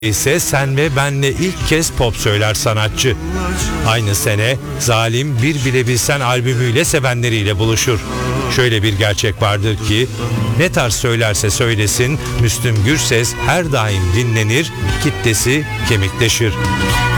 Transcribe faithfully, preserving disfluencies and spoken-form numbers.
ise Sen ve Ben'le ilk kez pop söyler sanatçı. Aynı sene Zalim Bir Bile Bilsen albümüyle sevenleriyle buluşur. Şöyle bir gerçek vardır ki ne tarz söylerse söylesin Müslüm Gürses her daim dinlenir, kitlesi kemikleşir.